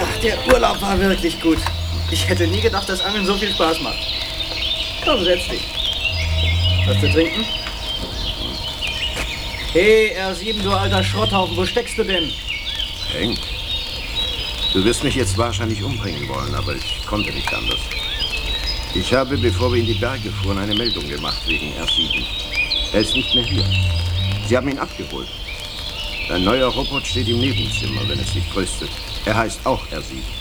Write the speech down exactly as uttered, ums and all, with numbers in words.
Ach, der Urlaub war wirklich gut. Ich hätte nie gedacht, dass Angeln so viel Spaß macht. Komm, setz dich. Was zu trinken? Hey, R sieben, du alter Schrotthaufen, wo steckst du denn? Hank, du wirst mich jetzt wahrscheinlich umbringen wollen, aber ich konnte nicht anders. Ich habe, bevor wir in die Berge fuhren, eine Meldung gemacht wegen R sieben. Er ist nicht mehr hier. Sie haben ihn abgeholt. Ein neuer Robot steht im Nebenzimmer, wenn es sich tröstet. Er heißt auch R sieben.